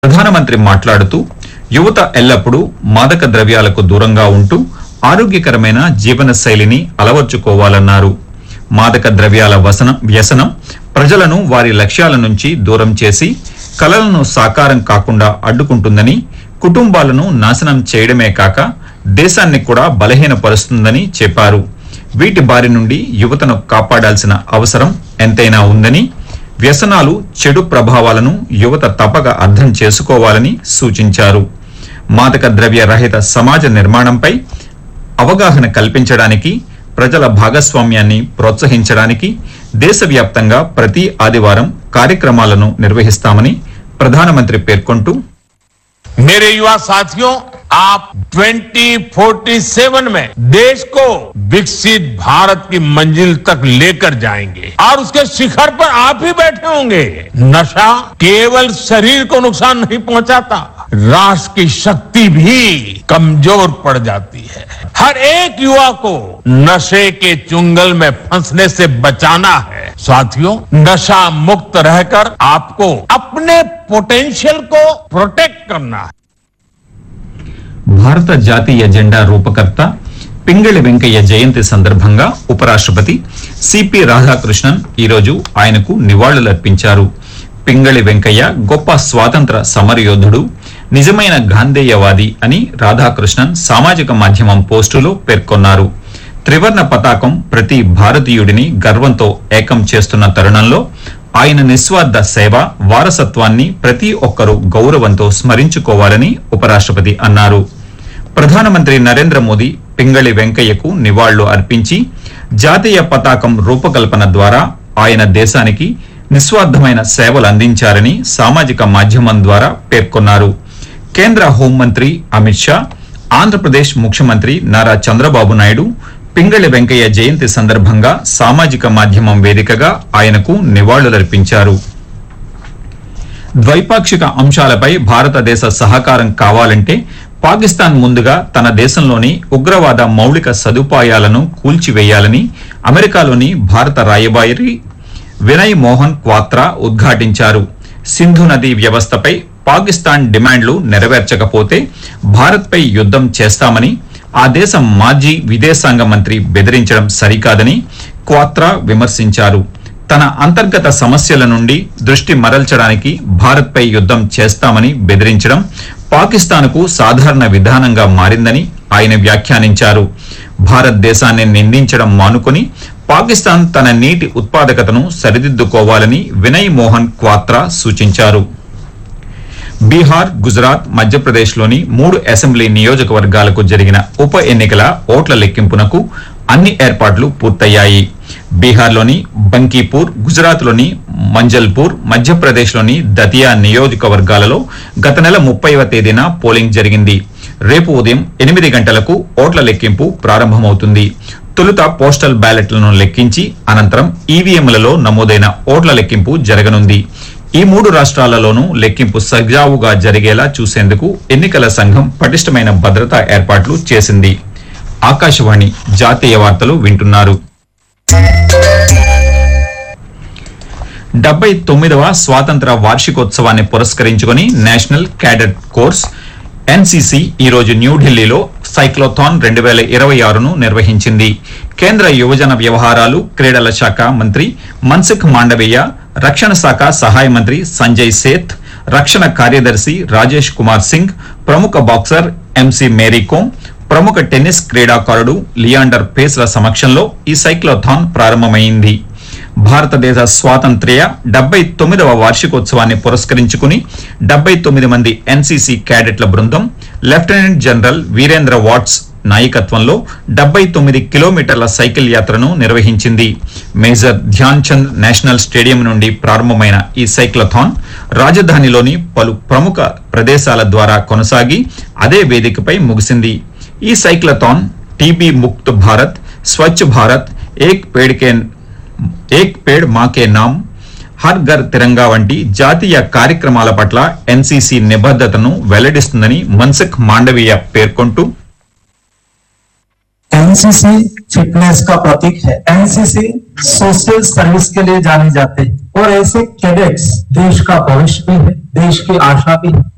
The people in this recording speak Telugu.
ప్రధానమంత్రి మాట్లాడుతూ యువత ఎల్లప్పుడూ మాదక ద్రవ్యాలకు దూరంగా ఉంటూ ఆరోగ్యకరమైన జీవన శైలిని అలవర్చుకోవాలన్నారు. మాదక ద్రవ్యాల వ్యసనం ప్రజలను వారి లక్ష్యాల నుంచి దూరం చేసి కలలను సాకారం కాకుండా అడ్డుకుంటుందని, కుటుంబాలను నాశనం చేయడమే కాక దేశాన్ని కూడా బలహీనపరుస్తుందని చెప్పారు. వీటి బారి నుండి యువతను కాపాడాల్సిన అవసరం ఎంతైనా ఉందని, వ్యసనాలు చెడు ప్రభావాలను యువత తప్పక అర్థం చేసుకోవాలని సూచించారు. మాదక ద్రవ్య రహిత సమాజ నిర్మాణంపై అవగాహన కల్పించడానికి, ప్రజల భాగస్వామ్యాన్ని ప్రోత్సహించడానికి దేశవ్యాప్తంగా ప్రతి ఆదివారం కార్యక్రమాలను నిర్వహిస్తామని ప్రధానమంత్రి పేర్కొంటూ, मेरे युवा साथियों, आप 2047 में देश को विकसित भारत की मंजिल तक लेकर जाएंगे और उसके शिखर पर आप ही बैठे होंगे। नशा केवल शरीर को नुकसान नहीं पहुंचाता, राष्ट्र की शक्ति भी कमजोर पड़ जाती है। हर एक युवा को नशे के चुंगल में फंसने से बचाना है। साथियों, नशा मुक्त रहकर आपको अपने पोटेंशियल को प्रोटेक्ट करना है। భారత జాతీయ జెండా రూపకర్త పింగళి వెంకయ్య జయంతి సందర్భంగా ఉపరాష్ట్రపతి సిపి రాధాకృష్ణన్ ఈరోజు ఆయనకు నివాళులర్పించారు. పింగళి వెంకయ్య గొప్ప స్వాతంత్ర సమరయోధుడు, నిజమైన గాంధేయవాది అని రాధాకృష్ణన్ సామాజిక మాధ్యమం పోస్టులో పేర్కొన్నారు. త్రివర్ణ పతాకం ప్రతి భారతీయుడిని గర్వంతో ఏకం చేస్తున్న తరుణంలో ఆయన నిస్వార్థ సేవ, వారసత్వాన్ని ప్రతి ఒక్కరూ గౌరవంతో స్మరించుకోవాలని ఉపరాష్ట్రపతి అన్నారు. ప్రధానమంత్రి నరేంద్ర మోదీ పింగళి వెంకయ్యకు నివాళులు అర్పించి జాతీయ పతాకం రూపకల్పన ద్వారా ఆయన దేశానికి నిస్వార్థమైన సేవలు అందించారని సామాజిక మాధ్యమం ద్వారా పేర్కొన్నారు. కేంద్ర హోంమంత్రి అమిత్ షా, ఆంధ్రప్రదేశ్ ముఖ్యమంత్రి నారా చంద్రబాబు నాయుడు పింగళి వెంకయ్య జయంతి సందర్భంగా సామాజిక మాధ్యమం వేదికగా ఆయనకు నివాళులర్పించారు. ద్వైపాక్షిక అంశాలపై భారతదేశ సహకారం కావాలంటే పాకిస్తాన్ ముందుగా తన దేశంలోని ఉగ్రవాద మౌలిక సదుపాయాలను కూల్చివేయాలని అమెరికాలోని భారత రాయబారి వినయ్ మోహన్ క్వాత్రా ఉద్ఘాటించారు. సింధు నదీ వ్యవస్థపై పాకిస్తాన్ డిమాండ్లు నెరవేర్చకపోతే భారత్పై యుద్ధం చేస్తామని ఆ దేశం మాజీ విదేశాంగ మంత్రి బెదిరించడం సరికాదని క్వాత్రా విమర్శించారు. తన అంతర్గత సమస్యల నుండి దృష్టి మరల్చడానికి భారత్పై యుద్ధం చేస్తామని బెదిరించడం పాకిస్తాన్కు సాధారణ విధానంగా మారిందని ఆయన వ్యాఖ్యానించారు. భారతదేశాన్ని నిందించడం మానుకొని పాకిస్తాన్ తన నీటి ఉత్పాదకతను సరిదిద్దుకోవాలని వినయ్ మోహన్ క్వాత్రా సూచించారు. బీహార్, గుజరాత్, మధ్యప్రదేశ్లోని 3 అసెంబ్లీ నియోజకవర్గాలకు జరిగిన ఉప ఎన్నికల ఓట్ల లెక్కింపునకు అన్ని ఏర్పాట్లు పూర్తయ్యాయి. బీహార్లోని బంకీపూర్, గుజరాత్లోని మంజల్పూర్, మధ్యప్రదేశ్లోని దతియా నియోజకవర్గాలలో గత నెల 30వ తేదీన పోలింగ్ జరిగింది. రేపు ఉదయం 8 గంటలకు ఓట్ల లెక్కింపు ప్రారంభమవుతుంది. తొలుత పోస్టల్ బ్యాలెట్లను లెక్కించి అనంతరం ఈవీఎంలలో నమోదైన ఓట్ల లెక్కింపు జరగనుంది. ఈ 3 రాష్ట్రాలలోనూ లెక్కింపు సజావుగా జరిగేలా చూసేందుకు ఎన్నికల సంఘం పటిష్టమైన భద్రతా ఏర్పాట్లు చేసింది. ఆకాశవాణి జాతీయ వార్తలు వింటున్నారు. 79వ స్వాతంత్ర వార్షికోత్సవాన్ని పురస్కరించుకుని నేషనల్ క్యాడెట్ కోర్స్ ఎన్సీసీ ఈరోజు న్యూఢిల్లీలో సైక్లోథాన్ 2026ను నిర్వహించింది. కేంద్ర యువజన వ్యవహారాలు, క్రీడల శాఖ మంత్రి మన్సుఖ్ మాండవీయ, రక్షణ శాఖ సహాయ మంత్రి సంజయ్ సేత్, రక్షణ కార్యదర్శి రాజేష్ కుమార్ సింగ్, ప్రముఖ బాక్సర్ ఎంసీ మేరీకోమ్, ప్రముఖ టెన్నిస్ క్రీడాకారుడు లియాండర్ పేస్ల సమక్షంలో ఈ సైక్లోథాన్ ప్రారంభమైంది. భారతదేశ స్వాతంత్ర్య 79వ వార్షికోత్సవాన్ని పురస్కరించుకుని 79 మంది ఎన్సీసీ క్యాడెట్ల బృందం లెఫ్టినెంట్ జనరల్ వీరేంద్ర వాట్స్ నాయకత్వంలో 79 కిలోమీటర్ల సైకిల్ యాత్రను నిర్వహించింది. Major Dhyan Chand national stadium నుండి ప్రారంభమైన ఈ సైక్లథాన్ రాజధానిలోని పలు ప్రముఖ ప్రదేశాల ద్వారా కొనసాగి అదే వేదికపై ముగిసింది. ఈ సైక్లథాన్ టీబీ ముక్త్ భారత్, స్వచ్ఛ భారత్, ఏక్ పేడ్ మాకే నామ్, హర్ ఘర్ తిరంగా వంటి జాతీయ కార్యక్రమాల పట్ల ఎన్సీసీ నిబద్ధతను వెల్లడిస్తుందని మన్సుఖ్ మాండవీయ పేర్కొంటూ, एनसीसी फिटनेस का प्रतीक है। एनसीसी सोशल सर्विस के लिए जाने जाते हैं और ऐसे कैडेट्स देश का भविष्य भी है, देश की आशा भी है।